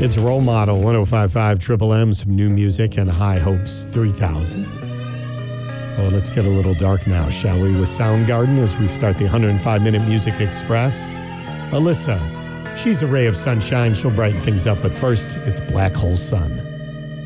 It's Role Model 105.5 Triple M, some new music, and High Hopes 3000. Oh, let's get a little dark now, shall we, with Soundgarden as we start the 105-minute Music Express. Alyssa, she's a ray of sunshine. She'll brighten things up, but first, it's Black Hole Sun.